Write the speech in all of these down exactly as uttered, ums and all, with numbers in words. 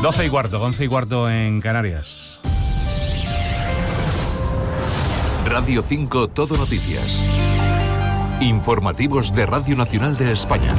doce y cuarto, once y cuarto en Canarias. Radio cinco Todo Noticias. Informativos de Radio Nacional de España.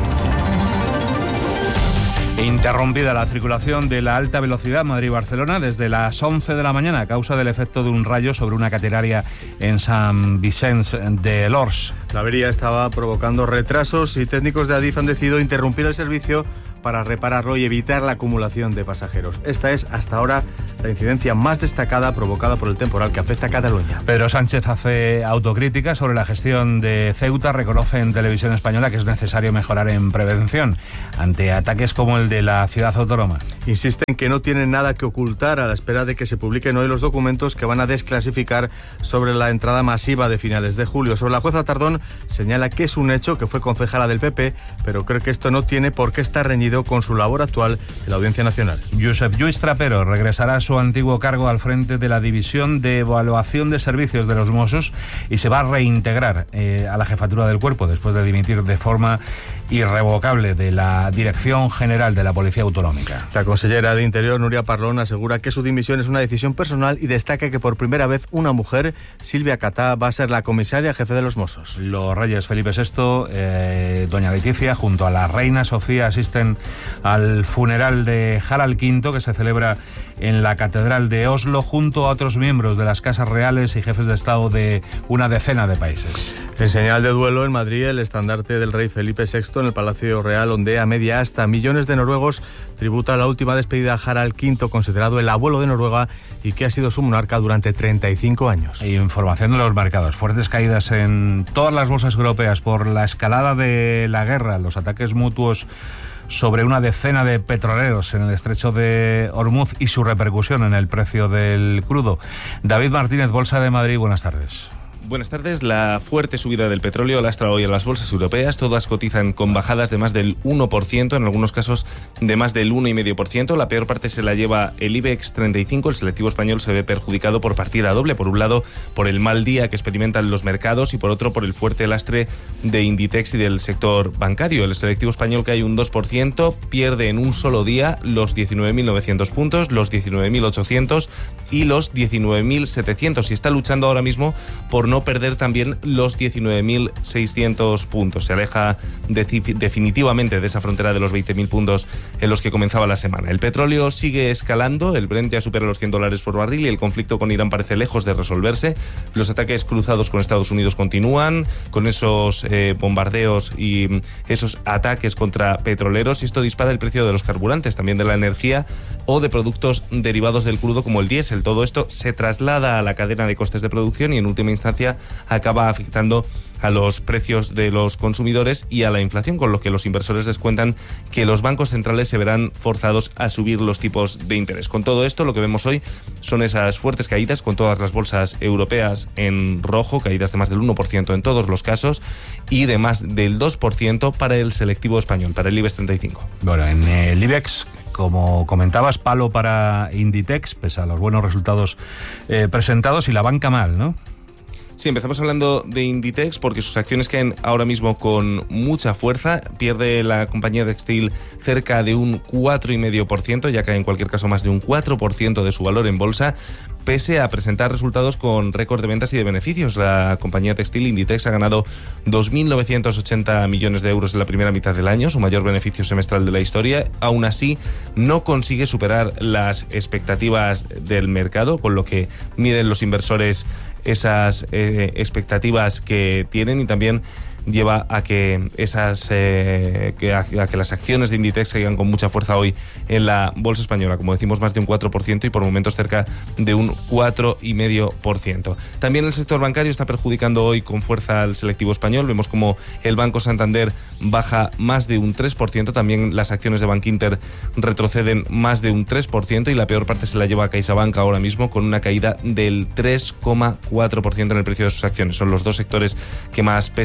Interrumpida la circulación de la alta velocidad Madrid-Barcelona desde las once de la mañana a causa del efecto de un rayo sobre una catenaria en Sant Vicenç de Lors. La avería estaba provocando retrasos y técnicos de Adif han decidido interrumpir el servicio para repararlo y evitar la acumulación de pasajeros. Esta es, hasta ahora, la incidencia más destacada provocada por el temporal que afecta a Cataluña. Pedro Sánchez hace autocrítica sobre la gestión de Ceuta. Reconoce en Televisión Española que es necesario mejorar en prevención ante ataques como el de la ciudad autónoma. Insisten que no tienen nada que ocultar a la espera de que se publiquen hoy los documentos que van a desclasificar sobre la entrada masiva de finales de julio. Sobre la jueza Tardón, señala que es un hecho, que fue concejala del P P, pero cree que esto no tiene por qué estar reñido con su labor actual en la Audiencia Nacional. Josep Lluís Trapero regresará a su antiguo cargo al frente de la División de Evaluación de Servicios de los Mossos y se va a reintegrar eh, a la jefatura del cuerpo después de dimitir de forma irrevocable de la Dirección General de la Policía Autonómica. La consellera de Interior, Núria Parlon, asegura que su dimisión es una decisión personal y destaca que por primera vez una mujer, Silvia Catá, va a ser la comisaria jefe de los Mossos. Los reyes Felipe sexto, eh, doña Leticia, junto a la reina Sofía, asisten al funeral de Harald quinto, que se celebra en la Catedral de Oslo, junto a otros miembros de las casas reales y jefes de Estado de una decena de países. En señal de duelo, en Madrid, el estandarte del rey Felipe sexto en el Palacio Real ondea media asta. Millones de noruegos tributan la última despedida a Harald quinto, considerado el abuelo de Noruega y que ha sido su monarca durante treinta y cinco años. Información de los mercados. Fuertes caídas en todas las bolsas europeas por la escalada de la guerra, los ataques mutuos sobre una decena de petroleros en el estrecho de Hormuz y su repercusión en el precio del crudo. David Martínez, Bolsa de Madrid, buenas tardes. Buenas tardes. La fuerte subida del petróleo lastra hoy a las bolsas europeas. Todas cotizan con bajadas de más del uno por ciento, en algunos casos de más del uno coma cinco por ciento. La peor parte se la lleva el IBEX treinta y cinco. El selectivo español se ve perjudicado por partida doble. Por un lado, por el mal día que experimentan los mercados y por otro, por el fuerte lastre de Inditex y del sector bancario. El selectivo español cae un dos por ciento, pierde en un solo día los diecinueve mil novecientos puntos, los diecinueve mil ochocientos y los diecinueve mil setecientos. Y está luchando ahora mismo por no no perder también los diecinueve mil seiscientos puntos. Se aleja de, definitivamente de esa frontera de los veinte mil puntos en los que comenzaba la semana. El petróleo sigue escalando, el Brent ya supera los cien dólares por barril y el conflicto con Irán parece lejos de resolverse. Los ataques cruzados con Estados Unidos continúan, con esos eh, bombardeos y esos ataques contra petroleros, y esto dispara el precio de los carburantes, también de la energía o de productos derivados del crudo como el diésel. Todo esto se traslada a la cadena de costes de producción y en última instancia acaba afectando a los precios de los consumidores y a la inflación, con lo que los inversores descuentan que los bancos centrales se verán forzados a subir los tipos de interés. Con todo esto, lo que vemos hoy son esas fuertes caídas, con todas las bolsas europeas en rojo, caídas de más del uno por ciento en todos los casos y de más del dos por ciento para el selectivo español, para el IBEX treinta y cinco. Bueno, en el IBEX, como comentabas, palo para Inditex, pese a los buenos resultados eh, presentados, y la banca mal, ¿no? Sí, empezamos hablando de Inditex porque sus acciones caen ahora mismo con mucha fuerza. Pierde la compañía textil cerca de un cuatro coma cinco por ciento, ya cae en cualquier caso más de un cuatro por ciento de su valor en bolsa, pese a presentar resultados con récord de ventas y de beneficios. La compañía textil Inditex ha ganado dos mil novecientos ochenta millones de euros en la primera mitad del año, su mayor beneficio semestral de la historia. Aún así, no consigue superar las expectativas del mercado, con lo que miden los inversores esas eh, expectativas que tienen, y también lleva a que esas eh, que, a, a que las acciones de Inditex sigan con mucha fuerza hoy en la bolsa española, como decimos, más de un cuatro por ciento y por momentos cerca de un cuatro coma cinco por ciento. También el sector bancario está perjudicando hoy con fuerza al selectivo español. Vemos como el Banco Santander baja más de un tres por ciento, también las acciones de Bankinter retroceden más de un tres por ciento y la peor parte se la lleva a CaixaBank ahora mismo, con una caída del tres coma cuatro por ciento en el precio de sus acciones. Son los dos sectores que más pesan dentro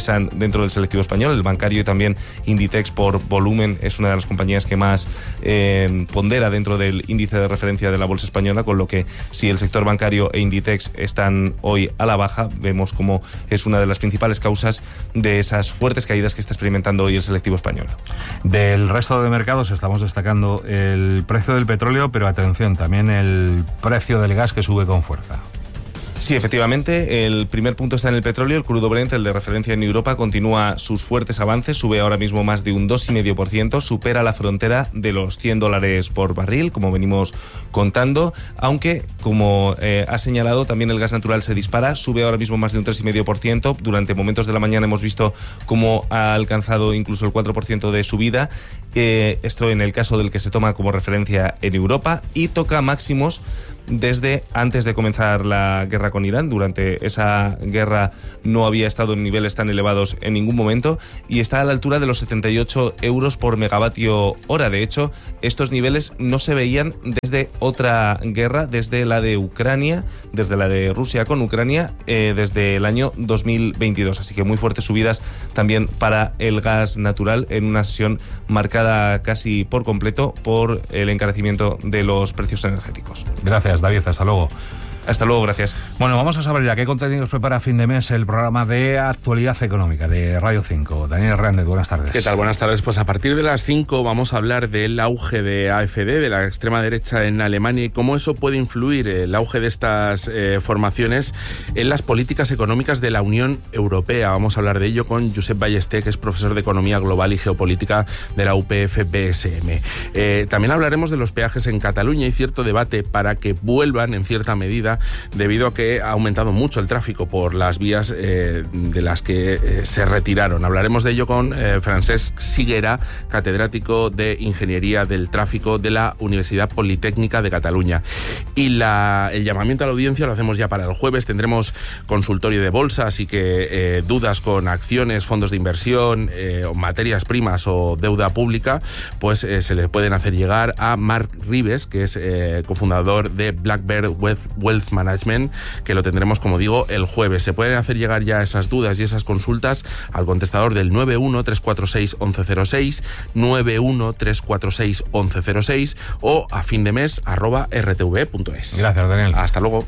dentro del selectivo español. El bancario y también Inditex, por volumen, es una de las compañías que más eh, pondera dentro del índice de referencia de la bolsa española, con lo que si el sector bancario e Inditex están hoy a la baja, vemos como es una de las principales causas de esas fuertes caídas que está experimentando hoy el selectivo español. Del resto de mercados estamos destacando el precio del petróleo, pero atención, también el precio del gas, que sube con fuerza. Sí, efectivamente, el primer punto está en el petróleo. El crudo Brent, el de referencia en Europa, continúa sus fuertes avances, sube ahora mismo más de un dos coma cinco por ciento, supera la frontera de los cien dólares por barril, como venimos contando, aunque, como eh, ha señalado, también el gas natural se dispara, sube ahora mismo más de un tres coma cinco por ciento. Durante momentos de la mañana hemos visto cómo ha alcanzado incluso el cuatro por ciento de subida, eh, esto en el caso del que se toma como referencia en Europa, y toca máximos desde antes de comenzar la guerra con Irán. Durante esa guerra no había estado en niveles tan elevados en ningún momento y está a la altura de los setenta y ocho euros por megavatio hora. De hecho, estos niveles no se veían desde otra guerra, desde la de Ucrania, desde la de Rusia con Ucrania, eh, desde el año dos mil veintidós. Así que muy fuertes subidas también para el gas natural, en una sesión marcada casi por completo por el encarecimiento de los precios energéticos. Gracias, David. Hasta luego. Hasta luego, gracias. Bueno, vamos a saber ya qué contenidos prepara a fin de mes el programa de actualidad económica de Radio cinco. Daniel Hernández, buenas tardes. ¿Qué tal? Buenas tardes. Pues a partir de las cinco vamos a hablar del auge de A F D, de la extrema derecha en Alemania, y cómo eso puede influir, el auge de estas eh, formaciones, en las políticas económicas de la Unión Europea. Vamos a hablar de ello con Josep Ballester, que es profesor de Economía Global y Geopolítica de la U P F B S M. Eh, también hablaremos de los peajes en Cataluña y cierto debate para que vuelvan en cierta medida, debido a que ha aumentado mucho el tráfico por las vías eh, de las que eh, se retiraron. Hablaremos de ello con eh, Francesc Siguera, catedrático de Ingeniería del Tráfico de la Universidad Politécnica de Cataluña. Y la, el llamamiento a la audiencia lo hacemos ya para el jueves. Tendremos consultorio de bolsa, así que eh, dudas con acciones, fondos de inversión, eh, materias primas o deuda pública, pues eh, se le pueden hacer llegar a Marc Ribes, que es eh, cofundador de Black Bear Wealth Management, que lo tendremos, como digo, el jueves. Se pueden hacer llegar ya esas dudas y esas consultas al contestador del nueve uno tres cuatro seis once cero seis, nueve uno tres cuatro seis once cero seis o a fin de mes arroba r t v punto es. Gracias, Daniel. Hasta luego.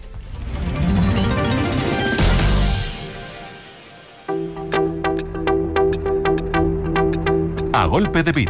A golpe de bit.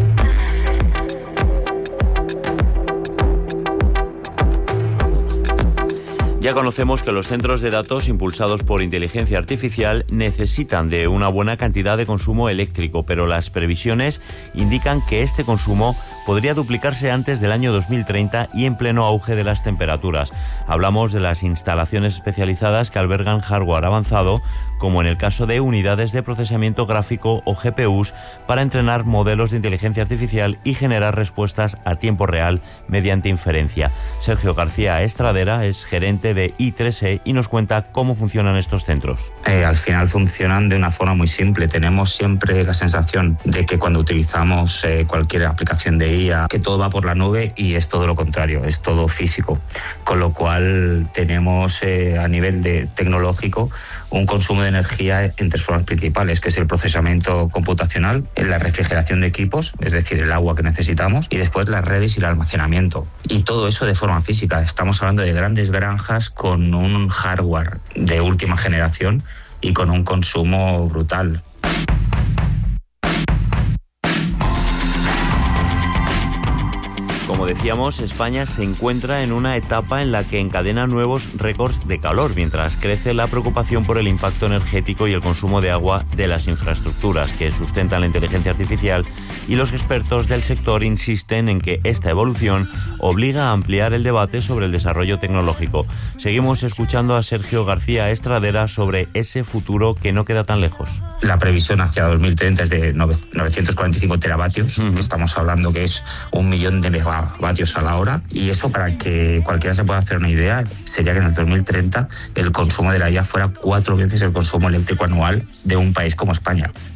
Ya conocemos que los centros de datos impulsados por inteligencia artificial necesitan de una buena cantidad de consumo eléctrico, pero las previsiones indican que este consumo podría duplicarse antes del año dos mil treinta y en pleno auge de las temperaturas. Hablamos de las instalaciones especializadas que albergan hardware avanzado, como en el caso de unidades de procesamiento gráfico o G P Us, para entrenar modelos de inteligencia artificial y generar respuestas a tiempo real mediante inferencia. Sergio García Estradera es gerente de I tres E y nos cuenta cómo funcionan estos centros. Eh, al final funcionan de una forma muy simple. Tenemos siempre la sensación de que cuando utilizamos eh, cualquier aplicación de I A, que todo va por la nube, y es todo lo contrario, es todo físico. Con lo cual tenemos eh, a nivel de tecnológico un consumo de energía en tres formas principales, que es el procesamiento computacional, la refrigeración de equipos, es decir, el agua que necesitamos, y después las redes y el almacenamiento. Y todo eso de forma física. Estamos hablando de grandes granjas con un hardware de última generación y con un consumo brutal. Como decíamos, España se encuentra en una etapa en la que encadena nuevos récords de calor, mientras crece la preocupación por el impacto energético y el consumo de agua de las infraestructuras que sustentan la inteligencia artificial, y los expertos del sector insisten en que esta evolución obliga a ampliar el debate sobre el desarrollo tecnológico. Seguimos escuchando a Sergio García Estradera sobre ese futuro que no queda tan lejos. La previsión hacia dos mil treinta es de novecientos cuarenta y cinco teravatios, uh-huh. que estamos hablando que es un millón de megavatios a la hora, y eso, para que cualquiera se pueda hacer una idea, sería que en el dos mil treinta el consumo de la I A fuera cuatro veces el consumo eléctrico anual de un país como España.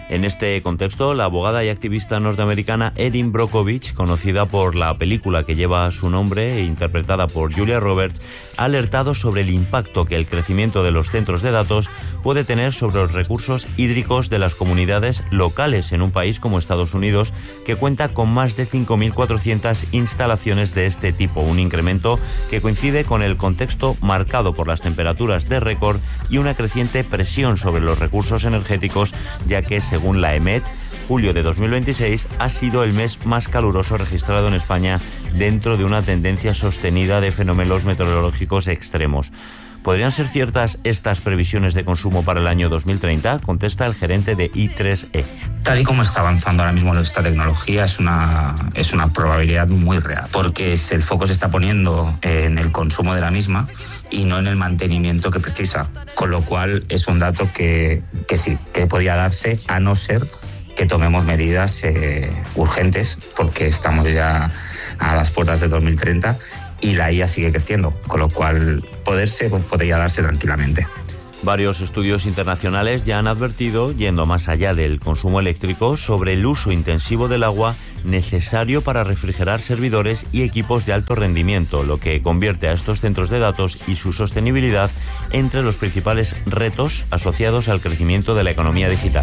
En este contexto, la abogada y activista norteamericana Erin Brockovich, conocida por la película que lleva su nombre e interpretada por Julia Roberts, ha alertado sobre el impacto que el crecimiento de los centros de datos puede tener sobre los recursos hídricos de las comunidades locales en un país como Estados Unidos, que cuenta con más de cinco mil cuatrocientas instalaciones de este tipo, un incremento que coincide con el contexto marcado por las temperaturas de récord y una creciente presión sobre los recursos energéticos, ya que, según la E M E T, julio de dos mil veintiséis ha sido el mes más caluroso registrado en España dentro de una tendencia sostenida de fenómenos meteorológicos extremos. ¿Podrían ser ciertas estas previsiones de consumo para el año dos mil treinta? Contesta el gerente de I tres E. Tal y como está avanzando ahora mismo esta tecnología, es una, es una probabilidad muy real, porque el foco se está poniendo en el consumo de la misma y no en el mantenimiento que precisa, con lo cual es un dato que, que sí, que podría darse, a no ser que tomemos medidas eh, urgentes, porque estamos ya a las puertas de dos mil treinta y la I A sigue creciendo, con lo cual poderse pues, podría darse tranquilamente. Varios estudios internacionales ya han advertido, yendo más allá del consumo eléctrico, sobre el uso intensivo del agua necesario para refrigerar servidores y equipos de alto rendimiento, lo que convierte a estos centros de datos y su sostenibilidad entre los principales retos asociados al crecimiento de la economía digital.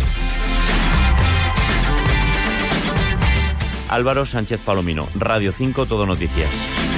Álvaro Sánchez Palomino, Radio cinco, Todo Noticias.